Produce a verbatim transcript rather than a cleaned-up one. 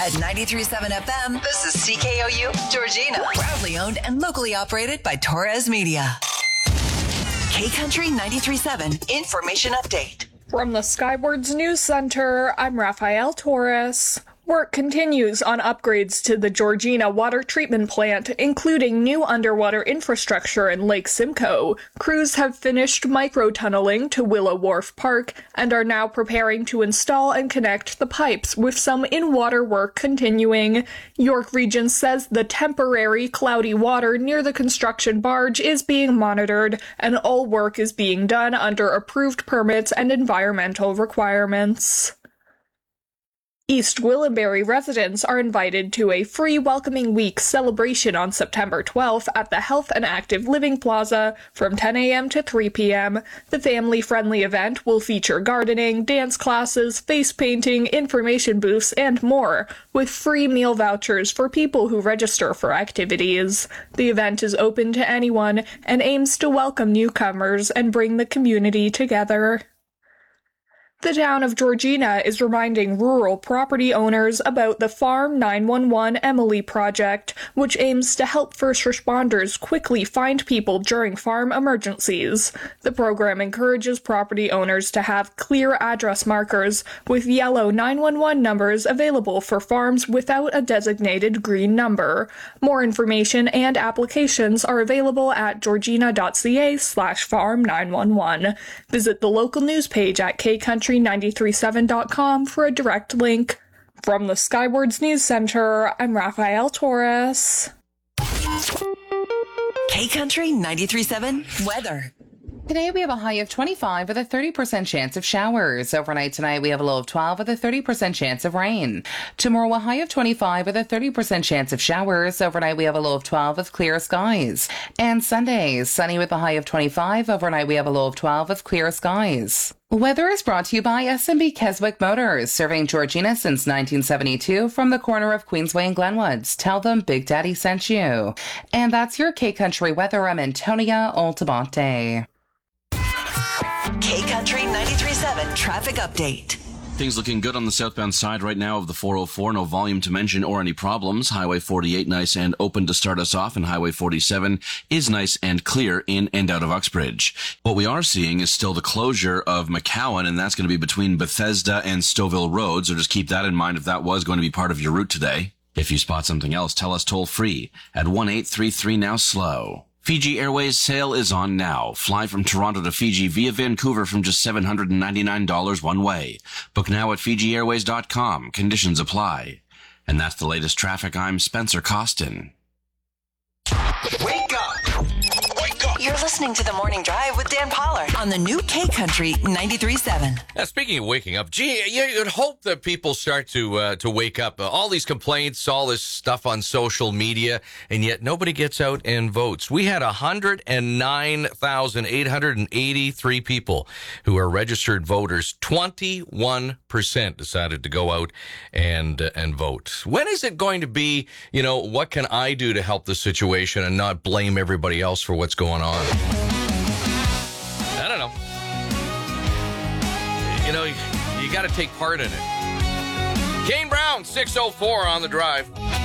At ninety-three point seven F M, this is C K O U Georgina. Proudly owned and locally operated by Torres Media. K-Country ninety-three point seven Information Update. From the Skywards News Center, I'm Rafael Torres. Work continues on upgrades to the Georgina water treatment plant, including new underwater infrastructure in Lake Simcoe. Crews have finished micro-tunneling to Willow Wharf Park and are now preparing to install and connect the pipes, with some in-water work continuing. York Region says the temporary cloudy water near the construction barge is being monitored, and all work is being done under approved permits and environmental requirements. East Gwillimbury residents are invited to a free Welcoming Week celebration on September twelfth at the Health and Active Living Plaza from ten a.m. to three p.m. The family-friendly event will feature gardening, dance classes, face painting, information booths, and more, with free meal vouchers for people who register for activities. The event is open to anyone and aims to welcome newcomers and bring the community together. The town of Georgina is reminding rural property owners about the Farm nine one one Emily project, which aims to help first responders quickly find people during farm emergencies. The program encourages property owners to have clear address markers with yellow nine one one numbers available for farms without a designated green number. More information and applications are available at georgina.ca slash farm 911. Visit the local news page at K Country ninety-three point seven dot com for a direct link. From the Skywards News Center, I'm Rafael Torres. K-Country ninety-three point seven weather. Today we have a high of twenty-five with a thirty percent chance of showers. Overnight tonight we have a low of twelve with a thirty percent chance of rain. Tomorrow a high of twenty-five with a thirty percent chance of showers. Overnight we have a low of twelve with clear skies. And Sunday, sunny with a high of twenty-five. Overnight we have a low of twelve with clear skies. Weather is brought to you by S and B Keswick Motors, serving Georgina since nineteen seventy-two from the corner of Queensway and Glenwoods. Tell them Big Daddy sent you. And that's your K-Country weather. I'm Antonia Altamonte. K-Country ninety-three point seven traffic update. Things looking good on the southbound side right now of the four oh four. No volume to mention or any problems. Highway forty-eight nice and open to start us off, and Highway forty-seven is nice and clear in and out of Uxbridge. What we are seeing is still the closure of McCowan, and that's going to be between Bethesda and Stouffville Road, so just keep that in mind if that was going to be part of your route today. If you spot something else, tell us toll free at one eight three three now slow. Fiji Airways sale is on now. Fly from Toronto to Fiji via Vancouver from just seven hundred ninety-nine dollars one way. Book now at Fiji Airways dot com. Conditions apply. And that's the latest traffic. I'm Spencer Costin. Wake up! Wake up! You're listening to The Morning Drive with Dan Pollard on the new K-Country ninety-three point seven. Now, speaking of waking up, gee, you'd hope that people start to uh, to wake up. Uh, all these complaints, all this stuff on social media, and yet nobody gets out and votes. We had one hundred nine thousand eight hundred eighty-three people who are registered voters. twenty-one percent decided to go out and uh, and vote. When is it going to be, you know, what can I do to help the situation and not blame everybody else for what's going on? I don't know. You know, you, you got to take part in it. Kane Brown, six oh four on the drive.